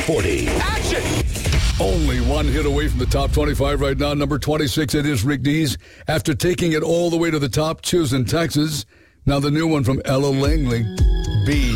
40. Action! Only one hit away from the top 25 right now. Number 26, it is Rick Dees. After taking it all the way to the top, choosing Texas. Now the new one from Ella Langley, B.